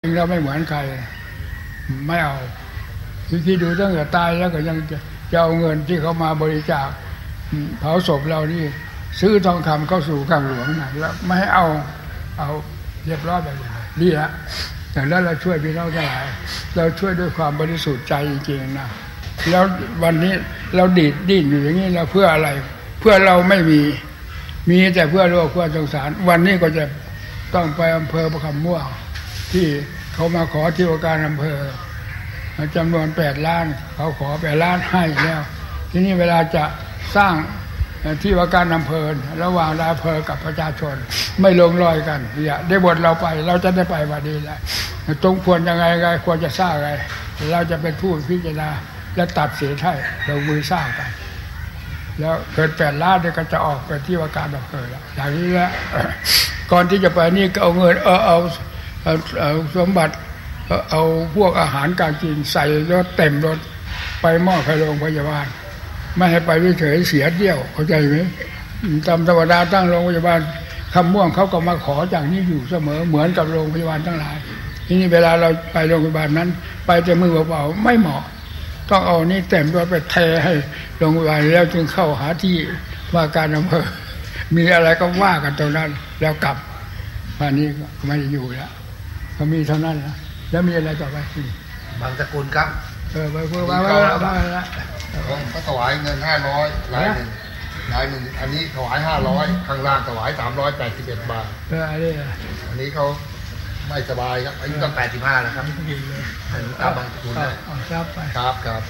เราไม่เหมือนใครไม่เอาคิดดูตั้งแต่ตายแล้วก็ยังจะเอาเงินที่เขามาบริจาคเผาศพเรานี่ซื้อทองคำเข้าสู่ข้างหลวงนะแล้วไม่ให้เอาเรียบร้อยไปเลยนี่ละอย่างนั้นเราช่วยพี่น้องทั้งหลายเราช่วยด้วยความบริสุทธิ์ใจจริงๆนะแล้ววันนี้เราดิ้นอยู่อย่างนี้เราเพื่ออะไรเพื่อเราไม่มีแต่เพื่อโลกเพื่อสงสารวันนี้ก็จะต้องไปอำเภอประคำม่วงที่เขามาขอที่ว่าการอำเภอจำนวน8 ล้านเขาขอ8 ล้านให้แล้วทีนี้เวลาจะสร้างที่ว่าการอำเภอระหว่างอำเภอกับประชาชนไม่ลงรอยกันอย่าได้บทเราไปเราจะได้ไปวันนี้แหละตรงควรยังไงควรจะสร้างอะไรเราจะเป็นผู้พิจารณาและตัดสินให้เรามือสร้างกันแล้วเกิด8 ล้านเนี่ยก็จะออกไปที่ว่าการอำเภอแล้วอย่างนี้แล้วก่อนที่จะไปนี่ก็เอาเงินเอาสมบัติเอาพวกอาหารการกินใส่รถเต็มรถไปมอบให้โรงพยาบาลไม่ให้ไปเฉยเสียเดี่ยวเข้าใจไหมตามธรรมดาตั้งโรงพยาบาลคำม่วงเขาก็มาขอจากนี้อยู่เสมอเหมือนกับโรงพยาบาลทั้งหลายทีนี้เวลาเราไปโรงพยาบาลนั้นไปแต่มือเปล่าๆไม่เหมาะต้องเอานี่เต็มรถไปเทให้โรงพยาบาลแล้วจึงเข้าหาที่ว่าการอำเภอมีอะไรก็ว่ากันตรงนั้นแล้วกลับวันนี้ก็ไม่อยู่แล้วก็มีเท่านั้นนะแล้วมีอะไรต่อไปบางตระกูลครับไปเพื่อว่าละเขาถวายเงิน500รายหนึ่งอันนี้ถวาย500ข้างล่างถวาย381 บาทอันนี้เขาไม่สบายครับอายุตั้ง85นะครับตามบางตระกูลครับ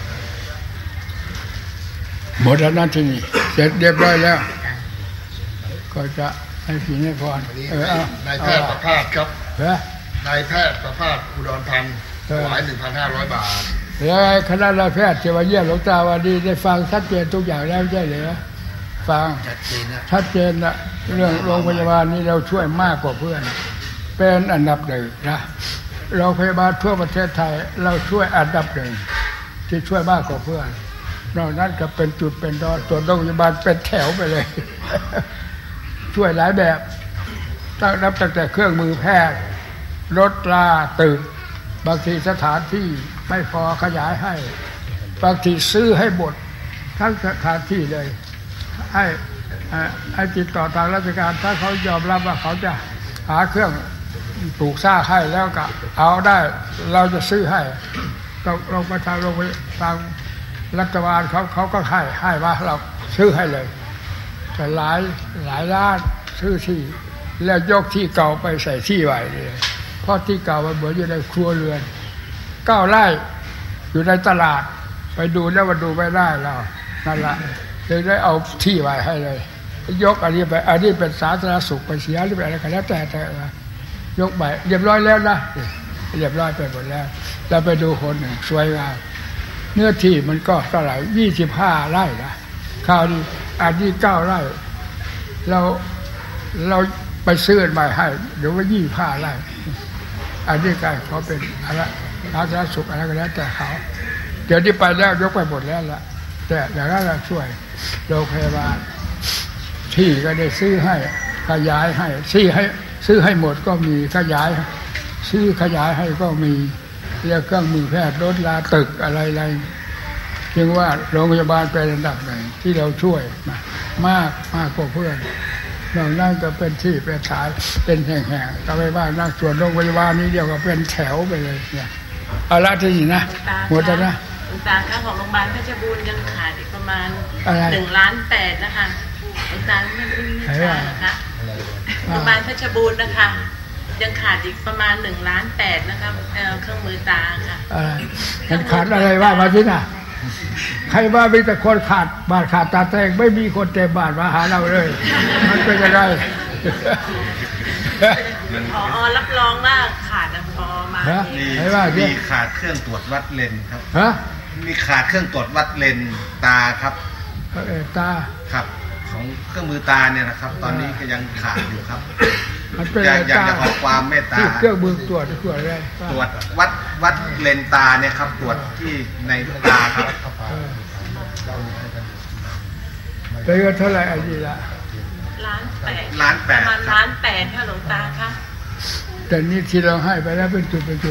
หมดแล้วนั่นที่นี่เสร็จเรียบร้อยแล้วก็จะให้ผีให้พรนายแพทย์ประภาสครับนายแพทย์ประภาสอุดรพันธ์ถวาย 1,500 บาทแล้วคณะนายแพทย์ที่มาเยี่ยมหลวงตาวันนี้ได้ฟังชัดเจนทุกอย่างแล้วใช่ไหมฟังชัดเจนนะเรื่องโรงพยาบาลนี้เราช่วยมากกว่าเพื่อนเป็นอันดับหนึ่งนะโรงพยาบาลทั่วประเทศไทยเราช่วยอันดับหนึ่งที่ช่วยมากกว่าเพื่อนนอกนั้นก็เป็นจุดเป็นดอนตัวโรงพยาบาลเป็นแถวไปเลยช่วยหลายแบบตั้งแต่เครื่องมือแพทย์รถลาตึกบางทีสถานที่ไม่พอขยายให้บางทีซื้อให้หมดทั้งสถานที่เลยให้ติดต่อทางราชการถ้าเขายอมรับว่าเขาจะหาเครื่องปลูกสร้างให้แล้วก็เอาได้เราจะซื้อให้ต้องลงไปทางรัฐบาลเขาก็ให้ว่าเราซื้อให้เลยแต่หลายล้านซื้อที่แล้วยกที่เก่าไปใส่ที่ใหม่เลยเพราะที่เก่ามันเหมือนอยู่ในครัวเรือน9 ไร่อยู่ในตลาดไปดูแล้วมันดูไม่ได้เรานั่นแหละเลยได้เอาที่ไว้ให้เลยยกอันนี้ไปอันนี้เป็นสาธารณสุขไปเสียหรืออะไรก็แล้วแต่ยกไปเรียบร้อยแล้วนะเรียบร้อยไปหมดแล้วเราไปดูคนหนึ่งสวยงามเนื้อที่มันก็เท่าไหร่25 ไร่นะข้าวนี้อันนี้9 ไร่เราไปซื้อใหม่ให้เดี๋ยวว่า25 ไร่อันนี้ก็เขาเป็นอะไรสาธารณสุขอะไรก็แล้วแต่เขาเดี๋ยวที่ไปแล้วยกไปหมดแล้วล่ะแต่อย่างนั้นเราช่วยโรงพยาบาลที่ก็ได้ซื้อให้ขยายให้ซื้อให้หมดก็มีขยายให้ก็มีเรียกเครื่องมือแพทย์รถลาตึกอะไรจึงว่าโรงพยาบาลเป็นระดับหนึ่งที่เราช่วยมากกว่าเพื่อนนอกนั้นก็เป็นที่เป็นสายเป็นแห่งๆก็ไม่ว่านักส่วนโรงพยาบาลนี้เดียวก็เป็นแถวไปเลยเนี่ยเอาละที่นี่นะหมดแล้วนะหลวงตาค่าของโรงพยาบาลเพชรบูรณ์ยังขาดอีกประมาณ1.8 ล้านนะคะหลวงตาไม่รู้นะคะโรงพยาบาลเพชรบูรณ์นะคะยังขาดอีกประมาณ1.8 ล้านนะคะเครื่องมือตาค่ะมันขาดอะไรว่ามาที่น่ะใครว่ามีแต่คนขาดบาดขาดตาแตกไม่มีคนเต็มบาดมาหาเราเลยมันเป็นยังไงผอ.รับรองว่าขาดนะผอ.มามีขาดเครื่องตรวจวัดเลนครับมีขาดเครื่องตรวจวัดเลนตาครับตาครับของเครื่องมือตาเนี่ยนะครับตอนนี้ก็ยังขาดอยู่ครับอยากจะขอความเมตตาเครื่องมือตรวจอะไรตรวจวัดเลนตาเนี่ยครับตรวจที่ในตาครับได้เงินเท่าไหร่อันนี้ละ 1.8 ล้านประมาณ1.8 ล้านค่ะหลวงตาคะแต่นี่ที่เราให้ไปแล้วเป็นจุด